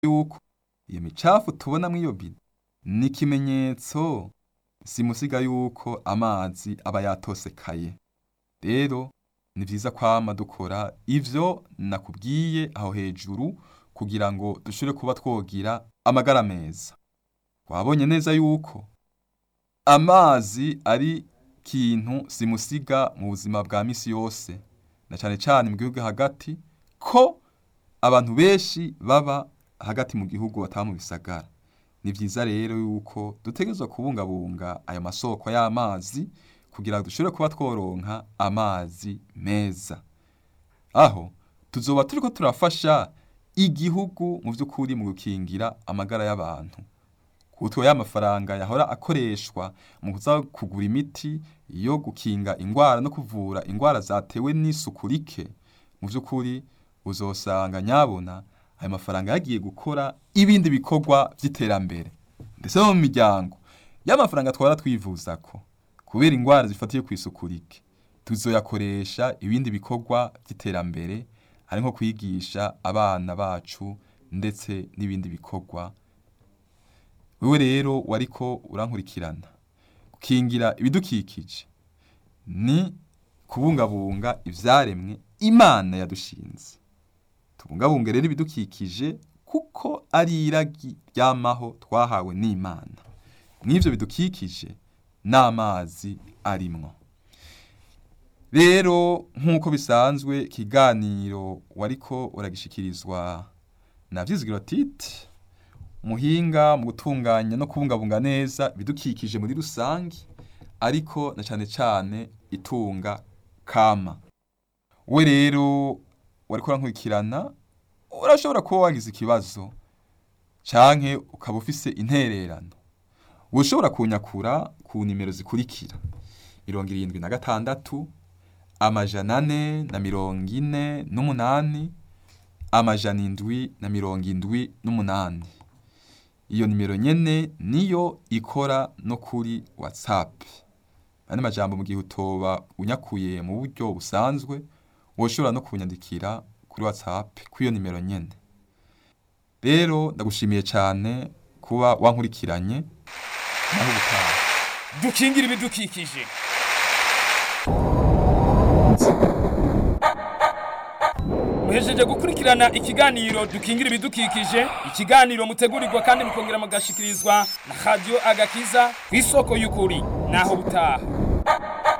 yuko iyo micafu tubona mw'iyo bido ni ikimenyetso simusiga yuko amazi aba yatosekaye. Rero ni vyiza kwama dukora ivyo nakubwiye aho hejuru kugira ngo dushobore kuba twogira amagara meza. Wabonye neza yuko amazi ari kintu simusiga mu buzima bwa misi yose, na cane cane mu gihugu hagati, ko abantu benshi baba hagati mu gihugu bataba mu bisagara. Ni vyiza rero yuko dutegerezwa kubungabunga ayo masoko y'amazi kugira ngo dushobore kuba tworonka amazi meza. Aho tuzoba turiko turafasha igihugu mu vy'ukuri mu gukingira amagara y'abantu. Kuko ya mafaranga yahora akoreshwa mu kuza kugura imiti yo gukinga ingwara no kuvura ingwara zatewe n'isuku rike, mu vy'ukuri uzosanga nyabona ayo mafaranga yagiye gukora ibindi bikorwa vy'iterambere. Ndetse no mu miryango y'amafaranga twara twivuzako kubera ingwara zifatiye kw'isuku rike, tuzoyakoresha ibindi bikorwa vy'iterambere, ari nko kwigisha abana bacu ndetse n'ibindi bikorwa. Wewe rero wariko urankurikirana, gukingira ibidukikije ni kubungabunga ivyaremwe Imana yadushinze. Tubungabunge rero ibidukikije kuko ari iragi ryamaho twahawe n'Imana. Mw'ivyo bidukikije n'amazi arimwo. Rero nk'uko bisanzwe kiganiro wariko uragishikirizwa na Vyizigiro Tite, muhinga mu gutunganya no kubungabunga neza ibidukikije muri rusangi, ariko na cane cane itunga kama. We rero wariko urankurikirana, urashobora kuba wagize ikibazo canke ukaba ufise intererano. Ushobora kunyakura ku nimero zikurikira: 76 448 778. Iyo nimero nyene niyo ikora no kuri WhatsApp. Andi majambo mu gihe utoba unyakuye mu buryo busanzwe, woshobora no kunyandikira kuri WhatsApp kw'iyo nimero nyene. Rero ndagushimiye cane kuba wankurikiranye. Naho butaha. Dukingira ibidukikije. Muhejeje gukurikirana ikiganiro dukingira ibidukikije, ikiganiro mutegurirwa kandi mukongera mugashikirizwa na Radio Agakiza kw'isoko y'ukuri. Naho butaha.